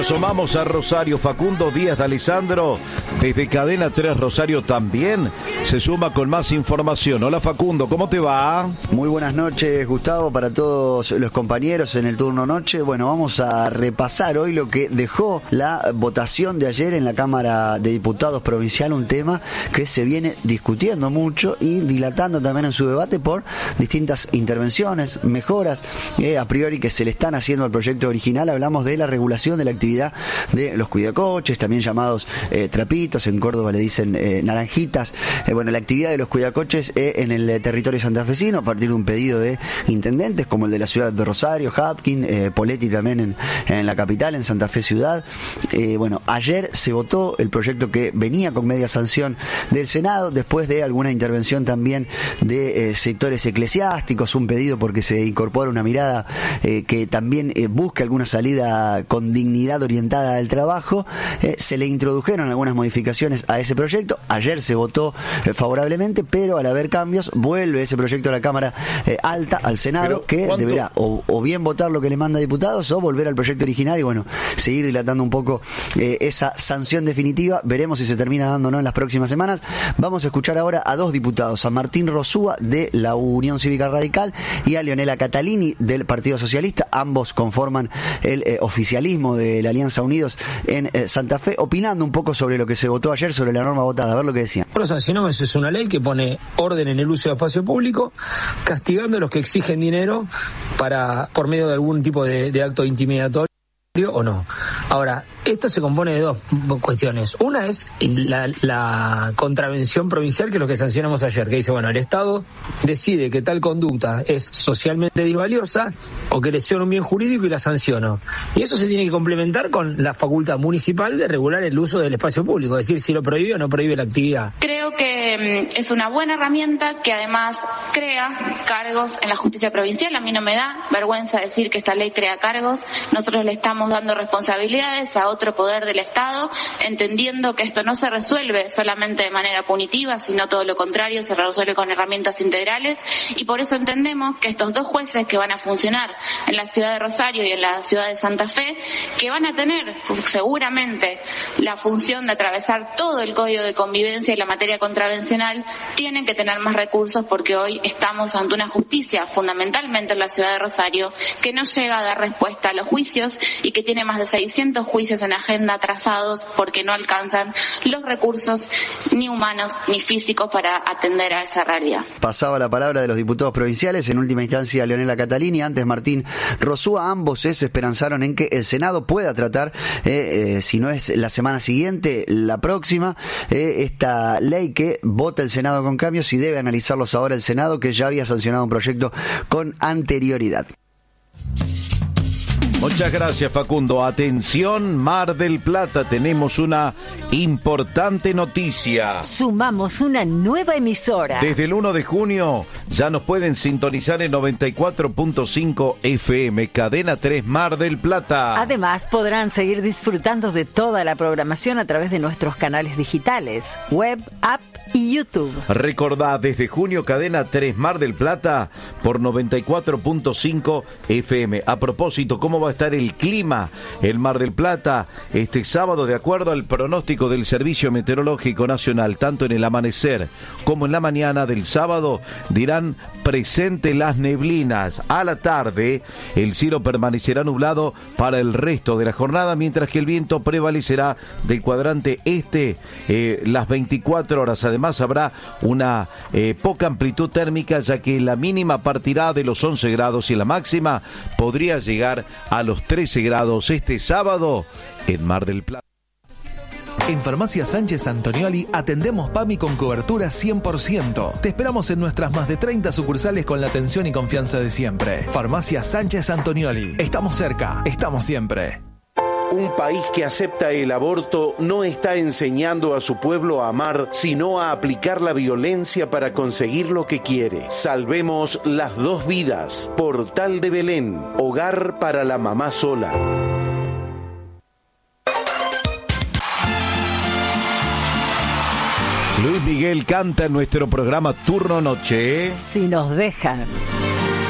Asomamos a Rosario. Facundo Díaz de Alessandro, desde Cadena 3 Rosario, también se suma con más información. Hola Facundo, ¿cómo te va? Muy buenas noches, Gustavo, para todos los compañeros en el turno noche. Bueno, vamos a repasar hoy lo que dejó la votación de ayer en la Cámara de Diputados Provincial, un tema que se viene discutiendo mucho y dilatando también en su debate por distintas intervenciones, mejoras a priori que se le están haciendo al proyecto original. Hablamos de la regulación de la actividad de los cuidacoches, también llamados trapitos, en Córdoba le dicen naranjitas. Bueno, la actividad de los cuidacoches en el territorio santafesino a partir de un pedido de intendentes como el de la ciudad de Rosario, Hapkin, Poletti también en la capital, en Santa Fe ciudad. Bueno, ayer se votó el proyecto que venía con media sanción del Senado, después de alguna intervención también de sectores eclesiásticos, un pedido porque se incorpora una mirada que también busque alguna salida con dignidad orientada al trabajo. Se le introdujeron algunas modificaciones a ese proyecto. Ayer se votó favorablemente, pero al haber cambios vuelve ese proyecto a la Cámara Alta, al Senado, que deberá o bien votar lo que le manda a diputados o volver al proyecto original y bueno, seguir dilatando un poco esa sanción definitiva. Veremos si se termina dando o no en las próximas semanas. Vamos a escuchar ahora a dos diputados, a Martín Rosúa de la Unión Cívica Radical y a Leonela Catalini del Partido Socialista. Ambos conforman el oficialismo de la Alianza Unidos en Santa Fe, opinando un poco sobre lo que se votó ayer, sobre la norma votada. A ver lo que decían. Los sancionamos, es una ley que pone orden en el uso de espacio público, castigando a los que exigen dinero por medio de algún tipo de acto intimidatorio o no. Ahora, esto se compone de dos cuestiones. Una es la contravención provincial, que es lo que sancionamos ayer, que dice, bueno, el Estado decide que tal conducta es socialmente disvaliosa o que lesiona un bien jurídico y la sanciono. Y eso se tiene que complementar con la facultad municipal de regular el uso del espacio público, es decir, si lo prohíbe o no prohíbe la actividad. Creo que es una buena herramienta que además crea cargos en la justicia provincial. A mí no me da vergüenza decir que esta ley crea cargos. Nosotros le estamos dando responsabilidades a otro poder del Estado, entendiendo que esto no se resuelve solamente de manera punitiva, sino todo lo contrario, se resuelve con herramientas integrales, y por eso entendemos que estos dos jueces que van a funcionar en la ciudad de Rosario y en la ciudad de Santa Fe, que van a tener seguramente la función de atravesar todo el código de convivencia y la materia contravencional, tienen que tener más recursos, porque hoy estamos ante una justicia, fundamentalmente en la ciudad de Rosario, que no llega a dar respuesta a los juicios y que tiene más de 600 juicios en agenda atrasados porque no alcanzan los recursos ni humanos ni físicos para atender a esa realidad. Pasaba la palabra de los diputados provinciales, en última instancia Leonela Catalini, antes Martín Rosúa. Ambos se esperanzaron en que el Senado pueda tratar, si no es la semana siguiente, la próxima, esta ley que vota el Senado con cambios, y debe analizarlos ahora el Senado, que ya había sancionado un proyecto con anterioridad. Muchas gracias, Facundo. Atención, Mar del Plata, tenemos una importante noticia. Sumamos una nueva emisora. Desde el 1 de junio ya nos pueden sintonizar en 94.5 FM, Cadena 3 Mar del Plata. Además, podrán seguir disfrutando de toda la programación a través de nuestros canales digitales, web, app y YouTube. Recordá, desde junio, Cadena 3 Mar del Plata por 94.5 FM. A propósito, ¿cómo va a estar el clima en Mar del Plata este sábado? De acuerdo al pronóstico del Servicio Meteorológico Nacional, tanto en el amanecer como en la mañana del sábado dirán presente las neblinas. A la tarde el cielo permanecerá nublado para el resto de la jornada, mientras que el viento prevalecerá del cuadrante este las 24 horas. Además habrá una poca amplitud térmica, ya que la mínima partirá de los 11 grados y la máxima podría llegar a los 13 grados este sábado en Mar del Plata. En Farmacia Sánchez Antonioli atendemos PAMI con cobertura 100%. Te esperamos en nuestras más de 30 sucursales con la atención y confianza de siempre. Farmacia Sánchez Antonioli. Estamos cerca, estamos siempre. Un país que acepta el aborto no está enseñando a su pueblo a amar, sino a aplicar la violencia para conseguir lo que quiere. Salvemos las dos vidas. Portal de Belén, hogar para la mamá sola. Luis Miguel canta en nuestro programa Turno Noche. Si nos dejan.